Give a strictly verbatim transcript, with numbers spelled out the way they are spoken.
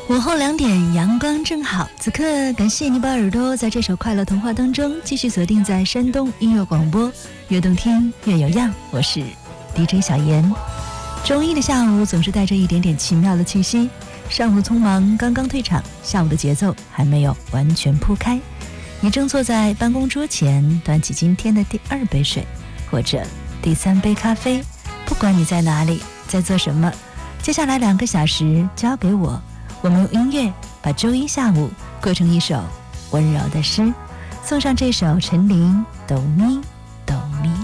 午后两点，阳光正好。此刻，感谢你把耳朵在这首快乐童话当中继续锁定在山东音乐广播，越动听越有样。我是 D J 小严。周一的下午总是带着一点点奇妙的气息。上午匆忙刚刚退场，下午的节奏还没有完全铺开。你正坐在办公桌前，端起今天的第二杯水，或者第三杯咖啡。不管你在哪里，在做什么，接下来两个小时交给我。我们用音乐把周一下午过成一首温柔的诗，送上这首陈琳《哆咪哆咪》。